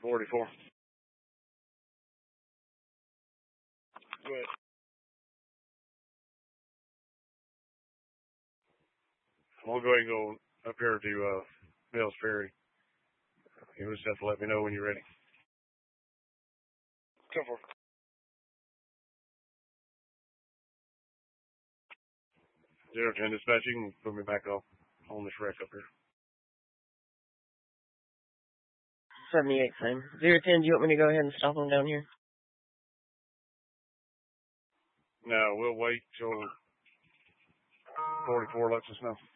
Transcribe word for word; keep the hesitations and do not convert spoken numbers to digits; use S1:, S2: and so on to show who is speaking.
S1: forty-four. Go ahead. We'll go ahead and go up here to uh, Mills Ferry. You'll just have to let me know when you're ready. Come for zero ten dispatch. You can put me back off on this wreck up here.
S2: seventy-eight, same. zero ten, do you want me to go ahead and stop them down here?
S1: No, we'll wait till forty-four lets us know.